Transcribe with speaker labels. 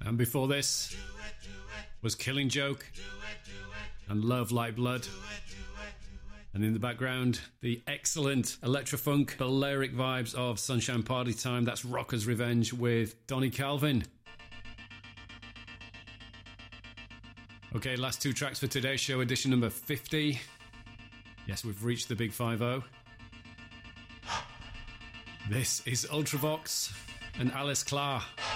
Speaker 1: And before this was Killing Joke and Love Like Blood. And in the background, the excellent electro-funk Balearic vibes of Sunshine Party Time. That's Rocker's Revenge with Donny Calvin. Okay, last two tracks for today's show, edition number 50. Yes, we've reached the big 50. This is Ultravox and Alice Clark.